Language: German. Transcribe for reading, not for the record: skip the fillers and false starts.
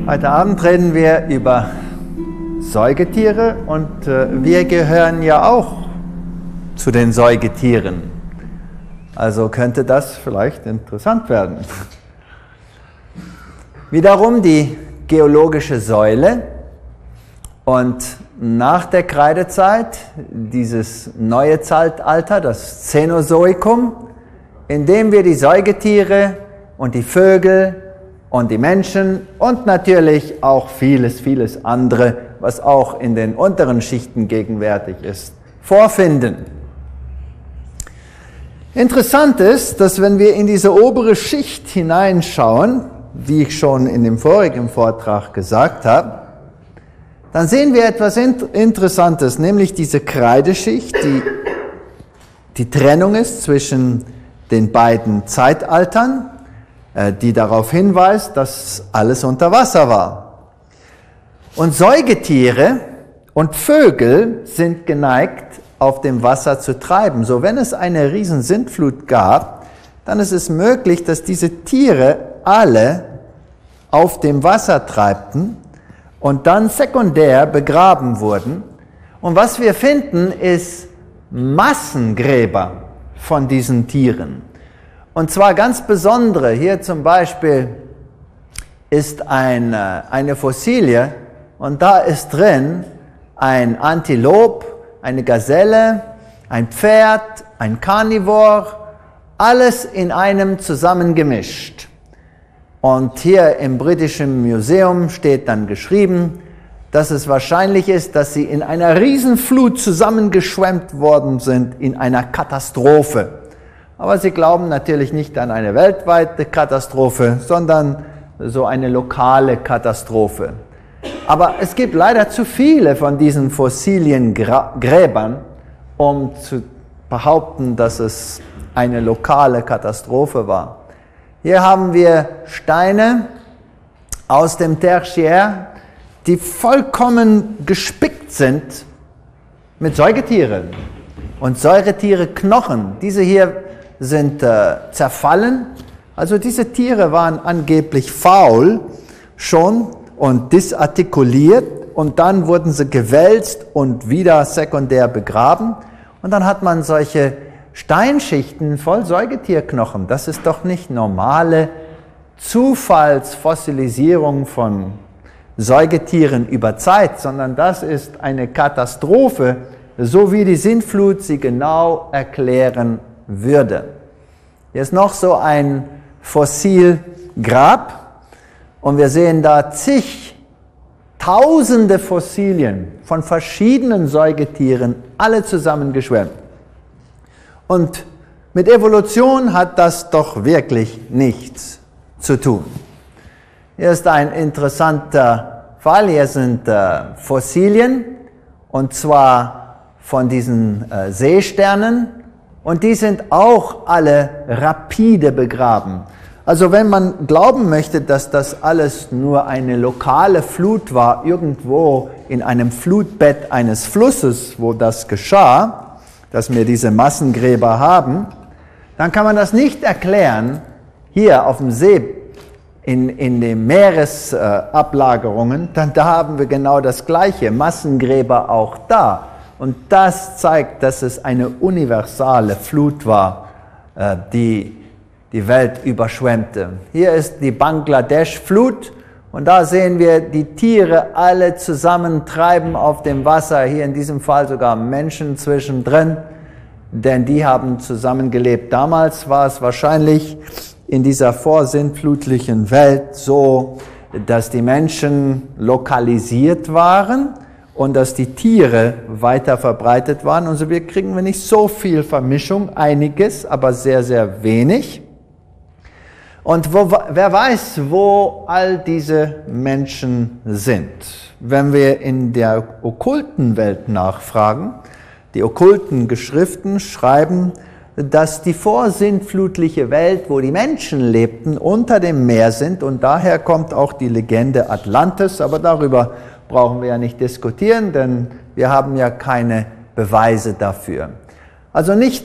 Heute Abend reden wir über Säugetiere und wir gehören ja auch zu den Säugetieren. Also könnte das vielleicht interessant werden. Wiederum die geologische Säule und nach der Kreidezeit dieses neue Zeitalter, das Cänozoikum, in dem wir die Säugetiere und die Vögel und die Menschen und natürlich auch vieles andere, was auch in den unteren Schichten gegenwärtig ist, vorfinden. Interessant ist, dass wenn wir in diese obere Schicht hineinschauen, wie ich schon in dem vorigen Vortrag gesagt habe, dann sehen wir etwas Interessantes, nämlich diese Kreideschicht, die Trennung ist zwischen den beiden Zeitaltern, die darauf hinweist, dass alles unter Wasser war. Und Säugetiere und Vögel sind geneigt, auf dem Wasser zu treiben. So, wenn es eine riesen Sintflut gab, dann ist es möglich, dass diese Tiere alle auf dem Wasser treibten und dann sekundär begraben wurden. Und was wir finden, ist Massengräber von diesen Tieren. Und zwar ganz besondere. Hier zum Beispiel ist eine Fossilie und da ist drin ein Antilop, eine Gazelle, ein Pferd, ein Karnivor, alles in einem zusammengemischt. Und hier im Britischen Museum steht dann geschrieben, dass es wahrscheinlich ist, dass sie in einer Riesenflut zusammengeschwemmt worden sind in einer Katastrophe. Aber sie glauben natürlich nicht an eine weltweite Katastrophe, sondern so eine lokale Katastrophe. Aber es gibt leider zu viele von diesen Fossiliengräbern, um zu behaupten, dass es eine lokale Katastrophe war. Hier haben wir Steine aus dem Tertiär, die vollkommen gespickt sind mit Säugetieren und Säugetiereknochen. Diese hier sind zerfallen. Also diese Tiere waren angeblich faul schon und disartikuliert und dann wurden sie gewälzt und wieder sekundär begraben. Und dann hat man solche Steinschichten voll Säugetierknochen. Das ist doch nicht normale Zufallsfossilisierung von Säugetieren über Zeit, sondern das ist eine Katastrophe, so wie die Sintflut sie genau erklären würde. Hier ist noch so ein Fossilgrab und wir sehen da tausende Fossilien von verschiedenen Säugetieren, alle zusammengeschwemmt. Und mit Evolution hat das doch wirklich nichts zu tun. Hier ist ein interessanter Fall. Hier sind Fossilien, und zwar von diesen Seesternen. Und die sind auch alle rapide begraben. Also wenn man glauben möchte, dass das alles nur eine lokale Flut war, irgendwo in einem Flutbett eines Flusses, wo das geschah, dass wir diese Massengräber haben, dann kann man das nicht erklären, hier auf dem See, in den Meeresablagerungen, dann da haben wir genau das Gleiche, Massengräber auch da. Und das zeigt, dass es eine universale Flut war, die die Welt überschwemmte. Hier ist die Bangladesch-Flut und da sehen wir die Tiere alle zusammen treiben auf dem Wasser, hier in diesem Fall sogar Menschen zwischendrin, denn die haben zusammengelebt. Damals war es wahrscheinlich in dieser vorsintflutlichen Welt so, dass die Menschen lokalisiert waren und dass die Tiere weiter verbreitet waren. Und so kriegen wir nicht so viel Vermischung, einiges, aber sehr wenig. Und wer weiß, wo all diese Menschen sind. Wenn wir in der okkulten Welt nachfragen, die okkulten Geschriften schreiben, dass die vorsintflutliche Welt, wo die Menschen lebten, unter dem Meer sind. Und daher kommt auch die Legende Atlantis, aber darüber brauchen wir ja nicht diskutieren, denn wir haben ja keine Beweise dafür. Also nicht